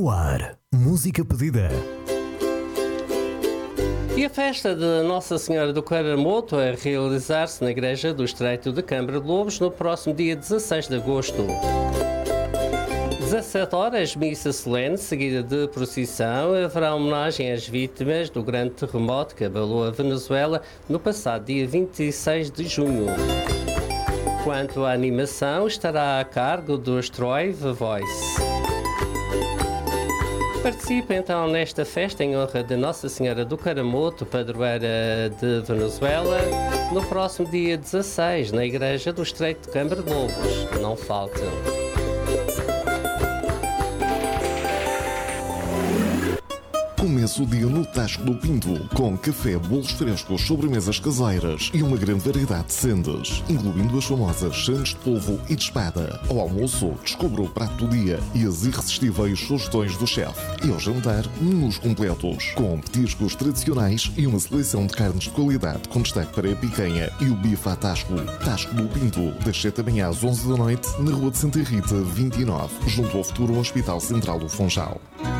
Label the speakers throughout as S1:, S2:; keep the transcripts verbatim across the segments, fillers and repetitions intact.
S1: No ar, música pedida.
S2: E a festa de Nossa Senhora do Caramoto a realizar-se na Igreja do Estreito de Câmara de Lobos no próximo dia dezasseis de agosto. dezassete horas, missa solene, seguida de procissão. Haverá homenagem às vítimas do grande terremoto que abalou a Venezuela no passado dia vinte e seis de junho. Quanto à animação, estará a cargo do Stroive Voice. Participe então nesta festa em honra de Nossa Senhora do Caramoto, padroeira de Venezuela, no próximo dia dezasseis, na Igreja do Estreito de Câmara de Lobos. Não falte.
S3: Começa o dia no Tasco do Pinto, com café, bolos frescos, sobremesas caseiras e uma grande variedade de sendas, incluindo as famosas sandes de polvo e de espada. Ao almoço, descubra o prato do dia e as irresistíveis sugestões do chefe. E ao jantar, menus completos, com petiscos tradicionais e uma seleção de carnes de qualidade, com destaque para a picanha e o bife à Tasco. Tasco do Pinto, das sete da manhã às onze da noite, na Rua de Santa Rita, vinte e nove, junto ao futuro Hospital Central do Funchal.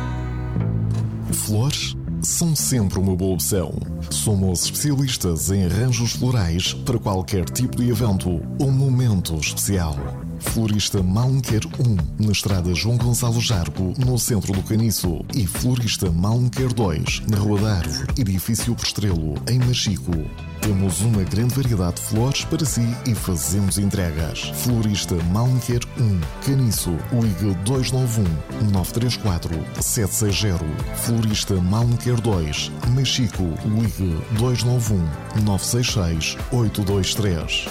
S3: Flores são sempre uma boa opção. Somos especialistas em arranjos florais para qualquer tipo de evento ou momento especial. Florista Malmquer um, na estrada João Gonçalo Jargo, no centro do Caniço. E Florista Malmquer dois, na Rua da Árvore, edifício Postrelo, em Machico. Temos uma grande variedade de flores para si e fazemos entregas. Florista Malmquer um, Caniço, ligue dois nove um, nove três quatro, sete seis zero. Florista Malmquer dois, Machico, ligue dois nove um, nove seis seis, oito dois três.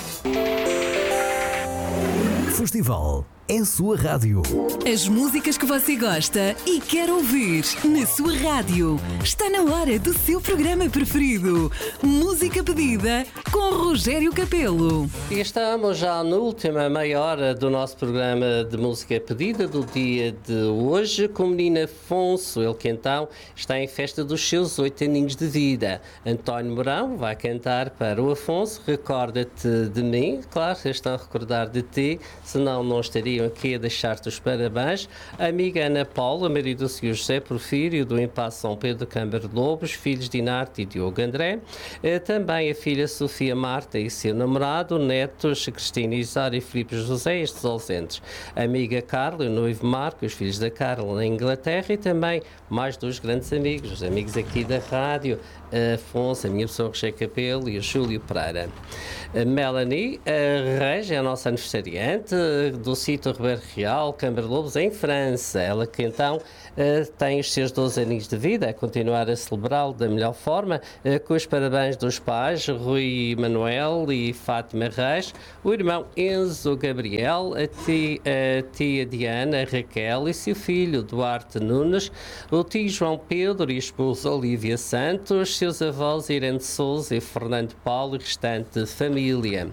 S1: Festival é a sua rádio.
S4: As músicas que você gosta e quer ouvir na sua rádio. Está na hora do seu programa preferido. Música pedida com Rogério Capelo.
S2: E estamos já na última meia hora do nosso programa de música pedida do dia de hoje, com o menino Afonso, ele que então está em festa dos seus oito aninhos de vida. António Mourão vai cantar para o Afonso, Recorda-te de mim. Claro, vocês estão a recordar de ti, senão não estaria aqui a deixar-te os parabéns. A amiga Ana Paula, marido do senhor José Porfírio, do Impasse São Pedro, Câmara de Lobos, filhos de Inarte e Diogo André. Também a filha Sofia Marta e seu namorado, netos Cristina Isara e Filipe José, estes ausentes. A amiga Carla, o noivo Marco, os filhos da Carla na Inglaterra, e também mais dois grandes amigos, os amigos aqui da rádio, Afonso, a minha pessoa Rogério Capelo e o Júlio Pereira. A Melanie a Reis é a nossa aniversariante do sítio Ribeiro Real, Câmara de Lobos, em França. Ela que então tem os seus doze aninhos de vida, a continuar a celebrá-lo da melhor forma, com os parabéns dos pais, Rui Manuel e Fátima Reis, o irmão Enzo Gabriel, a tia, a tia Diana Raquel e seu filho Duarte Nunes, o tio João Pedro e a esposa Olívia Santos, seus avós Irene Souza e Fernando Paulo e restante família.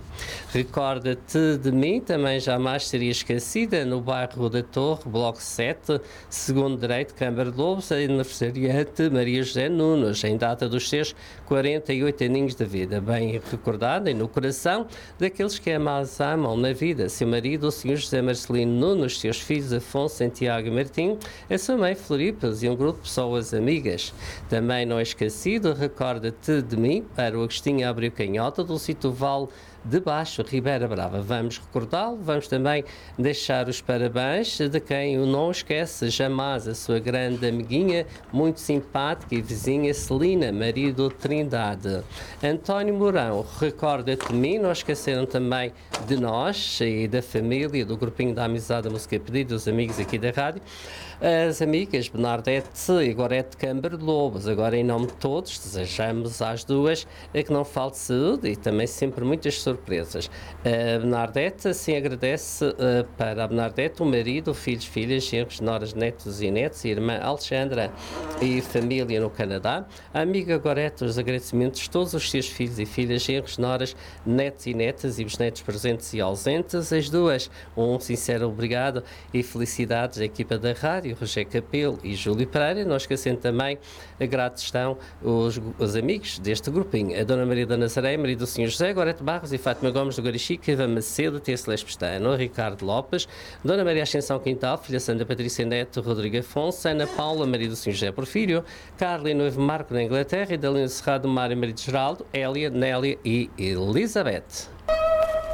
S2: Recorda-te de mim, também jamais seria esquecida, no bairro da Torre, bloco sete, segundo direito, Câmara de Lobos, a aniversariante Maria José Nunes, em data dos seus quarenta e oito aninhos de vida, bem recordada e no coração daqueles que a mais amam na vida, seu marido, o senhor José Marcelino Nunes, seus filhos Afonso, Santiago e Martim, a sua mãe Floripas e um grupo de pessoas amigas. Também não é esquecido, recorda-te de mim, para o Agostinho Abreu Canhota, do sítio Vale de Baixo, Ribeira Brava. Vamos recordá-lo, vamos também deixar os parabéns de quem o não esquece jamais, a sua grande amiguinha, muito simpática e vizinha Celina, marido Trindade. António Mourão, recorda-te de mim, não esqueceram também de nós e da família, do grupinho da Amizade da Música Pedida, dos amigos aqui da rádio, as amigas Bernadette e Gorete Câmara de Lobos. Agora, em nome de todos, desejamos às duas a que não falte saúde e também sempre muitas surpresas. A Bernadette assim agradece uh, para a Bernadette, o marido, filhos, filhas, genros, noras, netos e netos, e irmã Alexandra e família no Canadá. A amiga Gorete, os agradecimentos de todos os seus filhos e filhas, genros, noras, netos e netas e bisnetos presentes e ausentes. As duas, um sincero obrigado e felicidades à equipa da rádio, Rogério Capelo e Júlio Pereira. Não esquecendo também a gratos estão os, os amigos deste grupinho, a Dona Maria da Nazaré, marido do senhor José, Gorete Barros e Fátima Gomes do Garichica, Eva Macedo, Tia Celeste Pestano, Ricardo Lopes, Dona Maria Ascensão Quintal, filha Sandra Patrícia Neto, Rodrigo Afonso, Ana Paula, marido do senhor José Porfírio, Carla e noivo Marco na Inglaterra, Idalina Serrado, Mário, marido de Geraldo, Hélia, Nélia e Elizabeth.